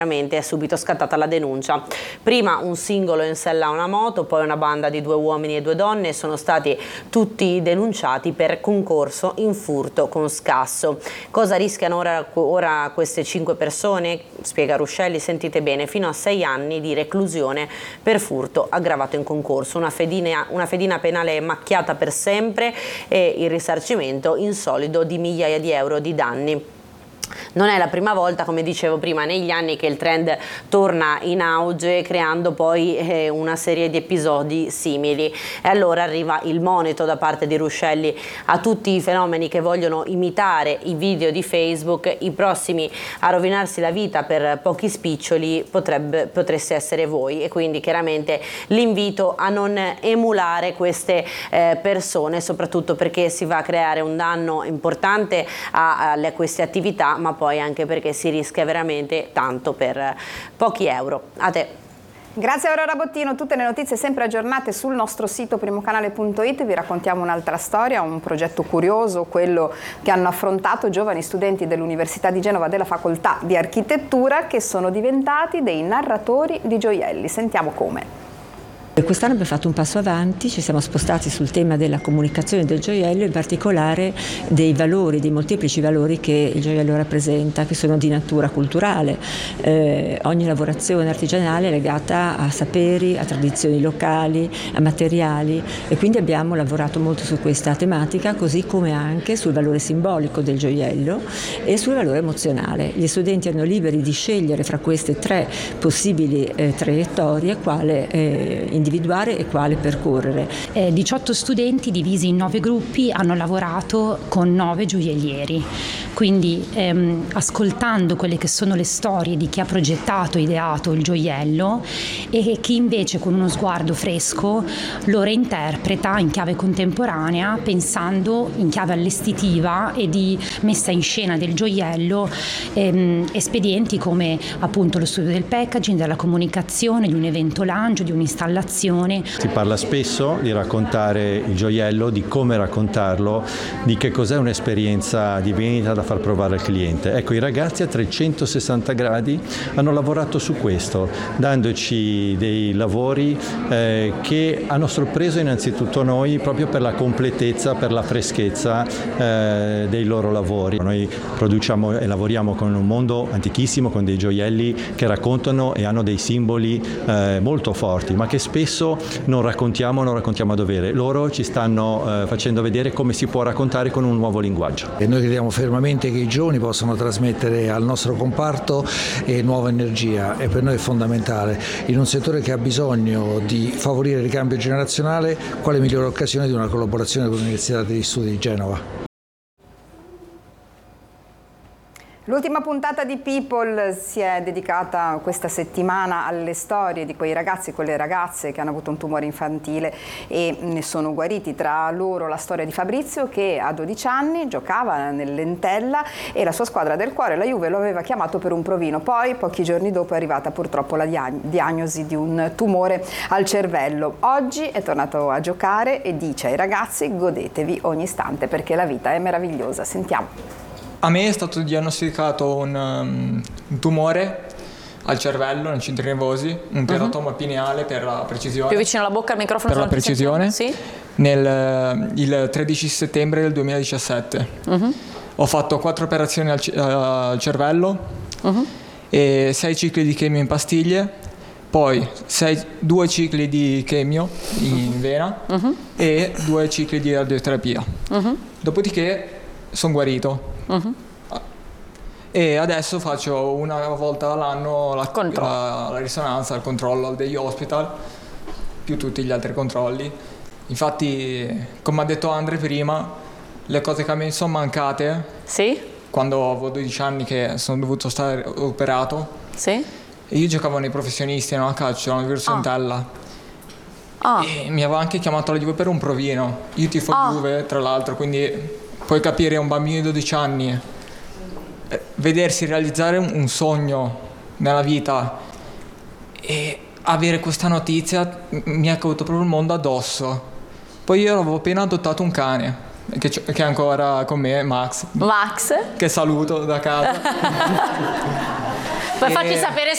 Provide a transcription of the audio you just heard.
È subito scattata la denuncia. Prima un singolo in sella a una moto, poi una banda di 2 uomini e 2 donne sono stati tutti denunciati per concorso in furto con scasso. Cosa rischiano ora queste 5 persone? Spiega Ruscelli, sentite bene, fino a 6 anni di reclusione per furto aggravato in concorso, una fedina penale macchiata per sempre e il risarcimento insolido di migliaia di euro di danni. Non è la prima volta, come dicevo prima, negli anni che il trend torna in auge, creando poi una serie di episodi simili. E allora arriva il monito da parte di Ruscelli a tutti i fenomeni che vogliono imitare i video di Facebook. I prossimi a rovinarsi la vita per pochi spiccioli potreste essere voi, e quindi chiaramente l'invito a non emulare queste persone, soprattutto perché si va a creare un danno importante a queste attività, ma poi anche perché si rischia veramente tanto per pochi euro. A te. Grazie Aurora Bottino, tutte le notizie sempre aggiornate sul nostro sito primocanale.it. Vi raccontiamo un'altra storia, un progetto curioso, quello che hanno affrontato giovani studenti dell'Università di Genova della Facoltà di Architettura, che sono diventati dei narratori di gioielli. Sentiamo come. Quest'anno abbiamo fatto un passo avanti, ci siamo spostati sul tema della comunicazione del gioiello, in particolare dei valori, dei molteplici valori che il gioiello rappresenta, che sono di natura culturale. Ogni lavorazione artigianale è legata a saperi, a tradizioni locali, a materiali, e quindi abbiamo lavorato molto su questa tematica, così come anche sul valore simbolico del gioiello e sul valore emozionale. Gli studenti erano liberi di scegliere fra queste 3 possibili traiettorie quale individuare e quale percorrere. 18 studenti divisi in 9 gruppi hanno lavorato con 9 gioiellieri, quindi ascoltando quelle che sono le storie di chi ha progettato e ideato il gioiello e chi invece con uno sguardo fresco lo reinterpreta in chiave contemporanea, pensando in chiave allestitiva e di messa in scena del gioiello espedienti come appunto lo studio del packaging, della comunicazione, di un evento lancio, di un'installazione. Si parla spesso di raccontare il gioiello, di come raccontarlo, di che cos'è un'esperienza di vendita da far provare al cliente. Ecco, i ragazzi a 360 gradi hanno lavorato su questo, dandoci dei lavori che hanno sorpreso innanzitutto noi proprio per la completezza, per la freschezza dei loro lavori. Noi produciamo e lavoriamo con un mondo antichissimo, con dei gioielli che raccontano e hanno dei simboli molto forti, ma che spesso non raccontiamo a dovere. Loro ci stanno facendo vedere come si può raccontare con un nuovo linguaggio. E noi crediamo fermamente che i giovani possano trasmettere al nostro comparto nuova energia, e per noi è fondamentale. In un settore che ha bisogno di favorire il ricambio generazionale, quale migliore occasione di una collaborazione con l'Università degli Studi di Genova? L'ultima puntata di People si è dedicata questa settimana alle storie di quei ragazzi e quelle ragazze che hanno avuto un tumore infantile e ne sono guariti. Tra loro la storia di Fabrizio, che a 12 anni giocava nell'Entella e la sua squadra del cuore, la Juve, lo aveva chiamato per un provino. Poi, pochi giorni dopo, è arrivata purtroppo la diagnosi di un tumore al cervello. Oggi è tornato a giocare e dice ai ragazzi: godetevi ogni istante perché la vita è meravigliosa. Sentiamo. A me è stato diagnosticato un tumore al cervello, nei centri nervosi, un teratoma pineale per la precisione. Più vicino alla bocca al microfono. Per la precisione, sì. Il 13 settembre del 2017. Ho fatto 4 operazioni al cervello e 6 cicli di chemio in pastiglie, poi 2 cicli di chemio in vena e 2 cicli di radioterapia. Dopodiché sono guarito. E adesso faccio una volta all'anno la risonanza, il controllo degli hospital, più tutti gli altri controlli. Infatti, come ha detto Andre prima, le cose che mi sono mancate, sì, quando avevo 12 anni che sono dovuto stare operato, sì, e io giocavo nei professionisti, a calcio, alla Entella. E mi aveva anche chiamato la Juve per un provino. Io tifo Juve, tra l'altro, quindi puoi capire un bambino di 12 anni vedersi realizzare un sogno nella vita e avere questa notizia mi è caduto proprio il mondo addosso. Poi io avevo appena adottato un cane che è ancora con me, Max, Max, che saluto da casa. Poi facci sapere